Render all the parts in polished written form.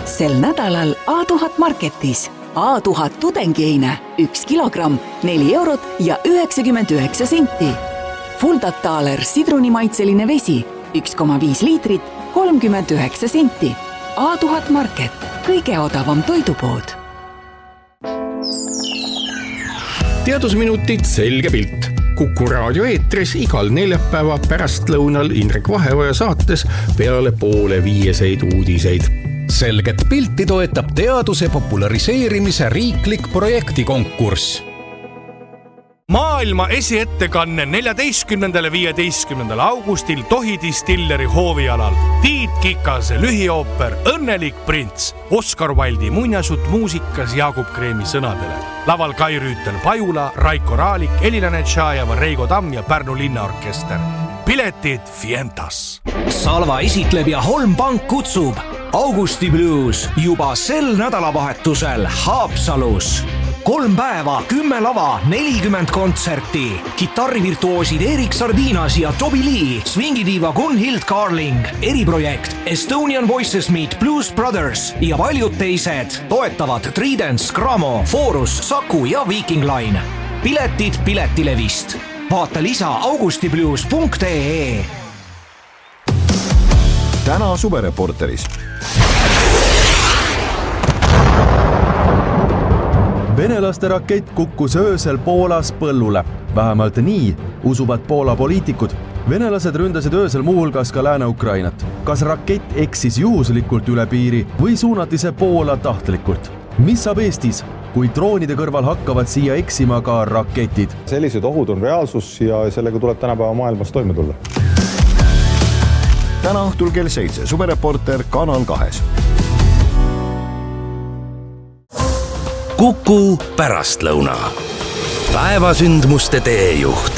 Sel nädalal A1000 Marketis. A1000 tudengiheine 1 kilogramm 4 € 99 senti. Fuldataaler sidrunimaitseline vesi 1,5 liitrit 39 senti. A1000 Market, kõige odavam toidupood. Teadusminutid selge pilt. Kuku raadio eetris igal neljapäeva pärastlõunal Indrek Vaheoja saates peale 4:30 uudiseid. Selget pilti toetab teaduse populariseerimise riiklik projektikonkurss. Maailma esiettekanne 14.–15. augustil Tohi Distilleri hoovialal. Tiit Kikase lühiooper Õnnelik prints. Oscar Wilde'i muinasjutt muusikas Jaagup Kreemi sõnadele. Laval Kai Rüütel Pajula, Raiko Raalik, Elina Tšajeva, Reigo Tamm ja Pärnu linnaorkester. Piletid Fientas. Salva esitleb ja Holmpank kutsub. Augusti Blues juba sel nädalavahetusel Haapsalus. 3 päeva, 10 lava, 40 kontserti. Kitarrivirtuoosid Erik Sardinas ja Toby Lee, swingidiiva Gunhild Carling, eriprojekt Estonian Voices Meet Blues Brothers ja paljud teised toetavad Tridents, Gramo, Forus, Saku ja Viking Line. Piletid Piletilevist. Vaata lisa augustiblues.ee. Täna suvereporteris. Venelaste rakett kukkus öösel Poolas põllule. Vähemalt nii usuvad Poola poliitikud. Venelased ründasid öösel muuhulgas ka Lääne-Ukrainat. Kas rakett eksis juhuslikult üle piiri või suunati see Poola tahtlikult? Mis saab Eestis, kui droonide kõrval hakkavad siia eksima ka raketid? Sellised ohud on reaalsus ja sellega tuleb tänapäeva maailmas toime tulla. Täna õhtul kell 7. Suvereporter Kanal 2. Kuku pärastlõuna. Päevasündmuste teejuht.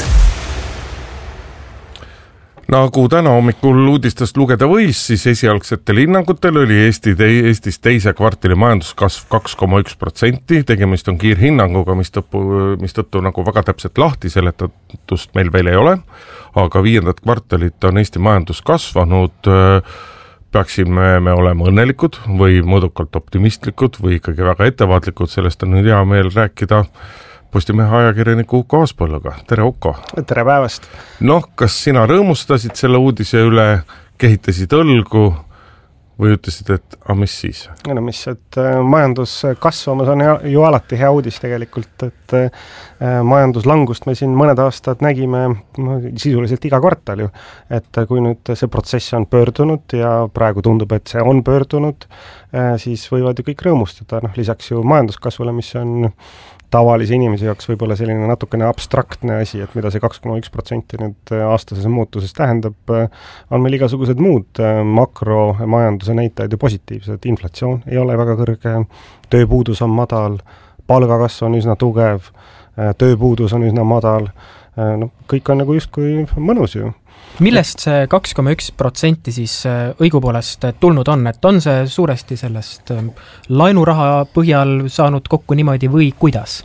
Nagu täna hommikul uudistest lugeda võis, siis esialgsetel hinnangutel oli Eestis teise kvartali majanduskasv 2,1%. Tegemist on kiirhinnanguga, mistõttu nagu väga täpselt lahti seletatust meil veel ei ole. Aga 5. kvartalit on Eesti majandus kasvanud. Peaksime me olema õnnelikud või mõõdukalt optimistlikud või ikkagi väga ettevaatlikud. Sellest on hea meel rääkida Postimehe ajakirjaniku Uko Aaspõlluga. Tere, Uko! Tere päevast! Kas sina rõõmustasid selle uudise üle, kehitasid õlgu või ütlesid, et mis siis? Majandus kasvamas on ju alati hea uudis tegelikult, et majanduslangust me siin mõned aastad nägime sisuliselt iga kvartal ju, et kui nüüd see protsess on pöördunud ja praegu tundub, et see on pöördunud, siis võivad ju kõik rõõmustada, lisaks ju majanduskasvule, mis on tavalise inimese jaoks võib-olla selline natukene abstraktne asi, et mida see 2,1% nüüd aastases muutuses tähendab, on meil igasugused muud makromajanduse näitajad ju positiivsed. Inflatsioon ei ole väga kõrge, tööpuudus on madal, palgakasv on üsna tugev, tööpuudus on üsna madal, kõik on nagu justkui mõnus ju. Millest see 2,1% siis õigupoolest tulnud on, et on see suuresti sellest laenuraha põhjal saanud kokku niimoodi või kuidas?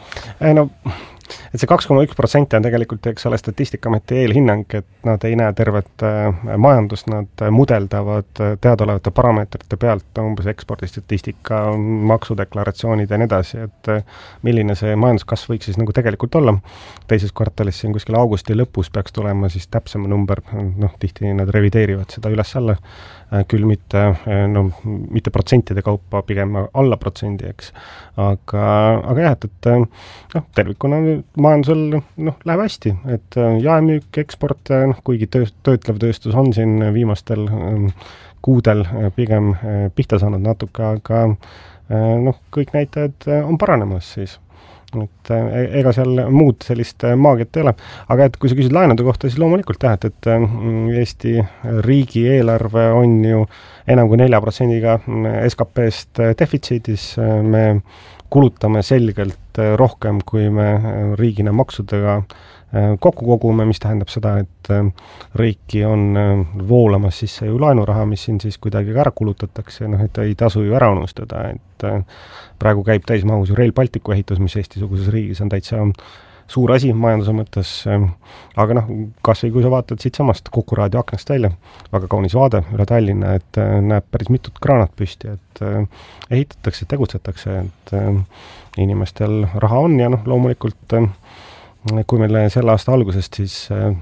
Et see 2,1% on tegelikult, eks ole, Statistikaameti eelhinnang, et nad ei näe tervet majandust, nad mudeldavad teadaolevate parameetrite pealt umbes ekspordistatistika, maksudeklaratsioonid ja nii edasi, et milline see majanduskasv võiks siis nagu tegelikult olla. Teises kvartalis siin kuskil augusti lõpus peaks tulema siis täpsem number, tihti nad revideerivad seda üles-alla, küll mitte protsentide kaupa, pigem alla protsendi, eks. Aga jah, et tervikuna majandusel läheb hästi, et jaemüük, eksport, kuigi töötlev tööstus on siin viimastel kuudel pigem pihta saanud natuke, aga kõik näitajad on paranemas siis. Et ega seal muud sellist maagiat ei ole. Aga et kui sa küsid laenude kohta, siis loomulikult et Eesti riigi eelarve on ju enam kui 4%-ga SKP-st defitsiidis. Me kulutame selgelt rohkem, kui me riigina maksudega kokku kogume, mis tähendab seda, et riiki on voolamas sisse ju laenuraha, mis siin siis kuidagi ära kulutatakse, et ei tasu ju ära unustada, et praegu käib täismahus ju Rail Balticu ehitus, mis Eesti-suguses riigis on täitsa suur asi majanduse mõttes, aga kas või kui sa vaatad siit samast Kuku raadio aknast välja, väga kaunis vaade üle Tallinna, et näeb päris mitut kraanat püsti, et ehitatakse, tegutsetakse, et inimestel raha on ja loomulikult kui meil selle aasta algusest siis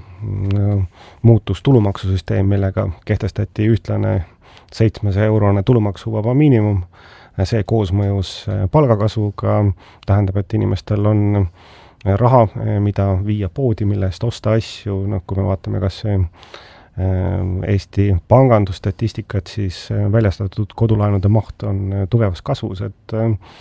muutus tulumaksusüsteem, millega kehtestati ühtlane 700-eurone tulumaksuvaba miinimum, see koosmõjus palgakasvuga tähendab, et inimestel on raha, mida viia poodi, mille eest osta asju, kui me vaatame kas Eesti pangandusstatistikat, siis väljastatud kodulaenude maht on tugevas kasvus, et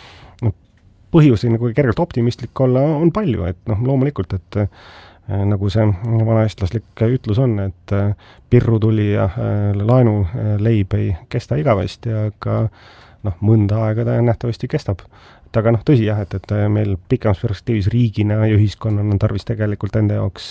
põhjusi kergelt optimistlik olla on palju, et loomulikult, et nagu see vanaestlaslik ütlus on, et pirru tuli ja laenuleib ei kesta igavesti, aga mõnda aega ta nähtavasti kestab. Et aga tõsi jah, et meil pikemas perspektiivis riigina ja ühiskonnana on tarvis tegelikult enda jaoks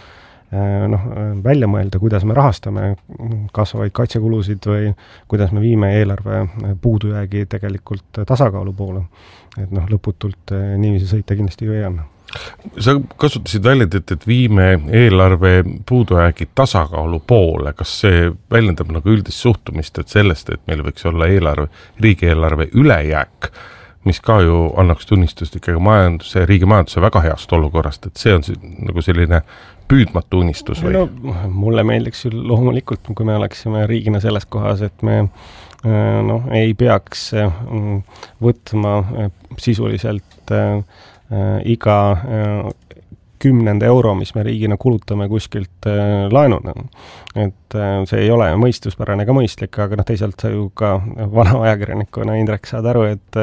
välja mõelda, kuidas me rahastame kasvavaid kaitsekulusid või kuidas me viime eelarve puudujäägi tegelikult tasakaalu poole. Et lõputult niiviisi sõita kindlasti ju ei anna. Sa kasutasid väljendit, et viime eelarve puudujäägi tasakaalu poole. Kas see väljendab üldist suhtumist, et sellest, et meil võiks olla riigieelarve ülejääk, mis ka ju annaks tunnistust ikkagi riigi majanduse väga heast olukorrast, et see on selline püüdmatu unistus või? Mulle meeldiks ju loomulikult, kui me oleksime riigina selles kohas, et me ei peaks võtma sisuliselt iga 10 euro, mis me riigina kulutame kuskilt laenuna. Et see ei ole mõistuspärane ega mõistlik, aga teisalt sa ju ka vana ajakirjanikuna, Indrek, saad aru, et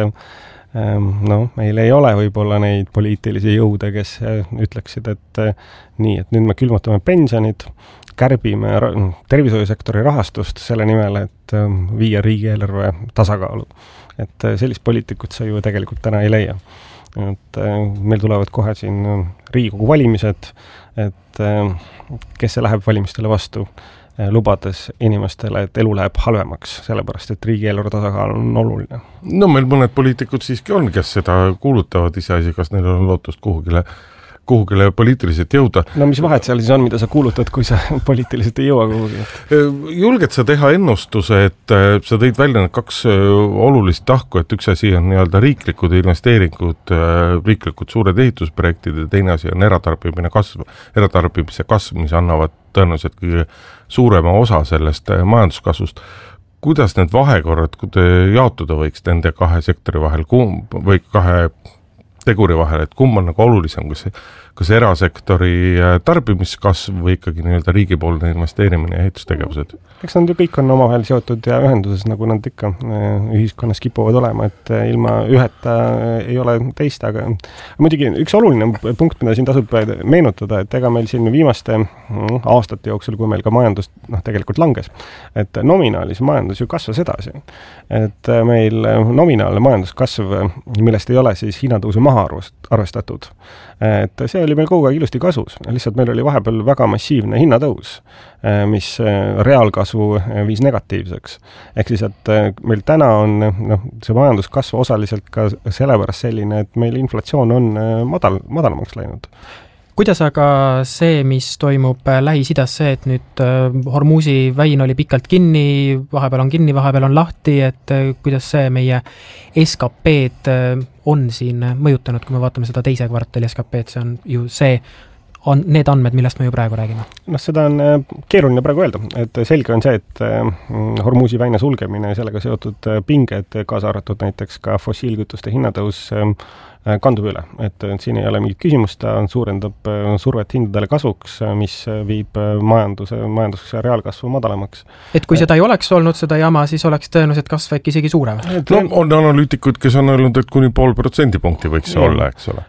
meil ei ole võib-olla neid poliitilisi jõude, kes ütleksid, et nii, et nüüd me külmutame pensionid, kärbime tervishoiusektori rahastust selle nimel, et viia riigieelarve tasakaalu. Et sellist poliitikut sa ju tegelikult täna ei leia. Et meil tulevad kohe siin Riigikogu valimised, et kes see läheb valimistele vastu, lubades inimestele, et elu läheb halvemaks, sellepärast, et riigieelarve tasakaal on oluline. Meil mõned poliitikud siiski on, kes seda kuulutavad iseasi, kas neil on lootust kuhugile poliitiliselt jõuda. Mis vahet seal siis on, mida sa kuulutad, kui sa poliitiliselt ei jõua kuhugi? Julged sa teha ennustuse, et sa tõid välja need 2 olulist tahku, et üks asi on riiklikud investeeringud, riiklikud suured ehitusprojektid ja teine asi on eratarbimise kasv, mis annavad tõenäoliselt kõige suurema osa sellest majanduskasvust. Kuidas need vahekorrad jaotuda võiks nende 2 sektori vahel või 2 teguri vahel, et kumb on olulisem, kas erasektori tarbimiskasv või ikkagi riigipoolne investeerimine ja ehitustegevused? Eks nad ju kõik on omavahel seotud ja ühenduses, nagu nad ikka ühiskonnas kipuvad olema, et ilma üheta ei ole teist, aga muidugi üks oluline punkt, mida siin tasub meenutada, et ega meil siin viimaste aastate jooksul, kui meil ka majandus tegelikult langes, et nominaalis majandus ju kasvas edasi. Et meil nominaalne majanduskasv, millest ei ole siis hinnatõusu maha arvestatud, et see oli meil kogu aeg ilusti kasus. Lihtsalt meil oli vahepeal väga massiivne hinnatõus, mis reaalkasvu viis negatiivseks. Ehk siis, et meil täna on see majanduskasv osaliselt ka sellepärast selline, et meil inflatsioon on madalamaks läinud. Kuidas aga see, mis toimub Lähis-Idas, see, et nüüd Hormuzi väin oli pikalt kinni, vahepeal on kinni, vahepeal on lahti, et kuidas see meie SKP-d on siin mõjutanud, kui me vaatame seda teise kvartali SKP-d, see on ju need andmed, millest me ju praegu räägime? Seda on keeruline praegu öelda, et selge on see, et Hormuzi väina sulgemine ja sellega seotud pinged, kaasa arvatud näiteks ka fossiilkütuste hinnatõus kandub üle, et siin ei ole mingit küsimust, ta suurendab survet hindadele kasvuks, mis viib majanduse reaalkasvu madalamaks. Et kui seda ei oleks olnud, seda jama, siis oleks tõenäoliselt kasv äkki isegi suurem? On analüütikud, kes on öelnud, et kuni 0,5% võiks olla, eks ole.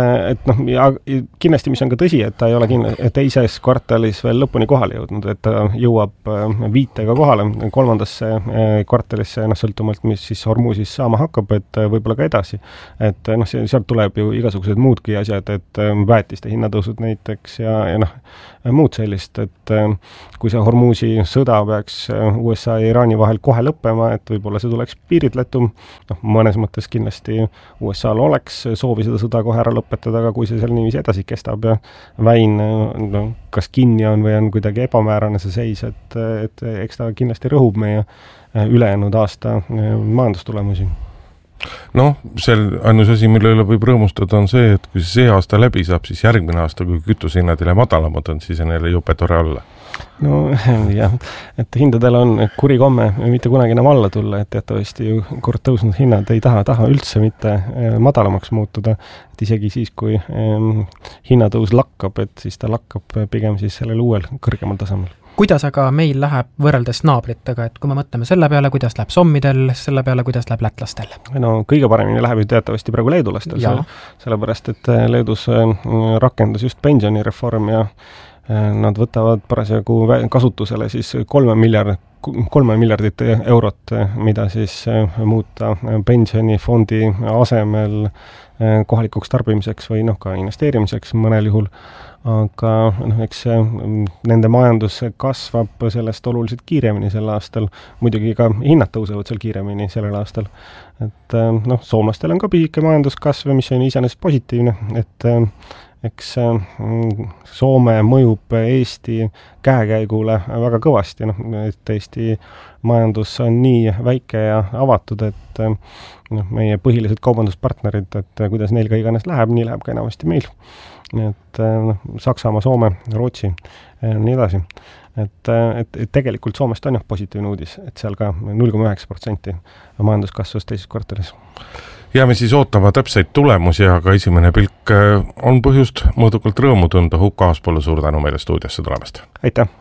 Ja kindlasti, mis on ka tõsi, et ta ei ole teises kvartalis veel lõpuni kohale jõudnud, et ta jõuab 5 kohale, 3. kvartalisse sõltumalt, mis siis Hormuzis saama hakkab, et võib-olla ka edasi. Et sealt tuleb ju igasugused muudki asjad, et väetiste hinnatõusud näiteks ja muud sellist, et kui see Hormuzi sõda peaks USA ja Iraani vahel kohe lõppema, et võib-olla see tuleks piiritletum, mõnes mõttes kindlasti USA-l oleks soovi seda sõda kohe ära lõpetada, aga kui see seal niiviisi edasi kestab ja väin kas kinni on või on kuidagi ebamäärane see seis, et eks ta kindlasti rõhub meie ülejäänud aasta majandustulemusi. Ainus asi, mille üle võib rõõmustada, on see, et kui see aasta läbi saab, siis järgmine aasta, kui kütusehinnad jälle madalamad on, siis on jälle jube tore olla. Jah, et hindadel on kuri komme mitte kunagi enam alla tulla, et teatavasti ju kord tõusnud hinnad ei taha üldse mitte madalamaks muutuda, et isegi siis, kui hinnatõus lakkab, et siis ta lakkab pigem siis sellel uuel kõrgemal tasemel. Kuidas aga meil läheb võrreldes naabritega, et kui me mõtleme selle peale, kuidas läheb sommidel, selle peale, kuidas läheb lätlastel? Kõige paremini läheb ju teatavasti praegu leedulastel, sellepärast et Leedus rakendus just pensionireform ja nad võtavad parasjagu kasutusele siis 3 miljardit eurot, mida siis muuta pensionifondi asemel kohalikuks tarbimiseks või ka investeerimiseks mõnel juhul. Aga eks nende majandus kasvab sellest oluliselt kiiremini sel aastal, muidugi ka hinnad tõusevad seal kiiremini sellel aastal. Et soomlastel on ka pisike majanduskasv, mis on iseenesest positiivne, et eks Soome mõjub Eesti käekäigule väga kõvasti, et Eesti majandus on nii väike ja avatud, et meie põhilised kaubanduspartnerid, et kuidas neil ka iganes läheb, nii läheb ka enamasti meil. Et Saksamaa, Soome, Rootsi, nii edasi. Et tegelikult Soomest on positiivne uudis, et seal ka 0,9% majanduskasvus teises kvartalis. Jääme siis ootama täpseid tulemusi, aga esimene pilk on põhjust mõõdukalt rõõmu tunda. Huko Aaspõllu, suur tänu meile stuudiosse tulemast. Aitäh!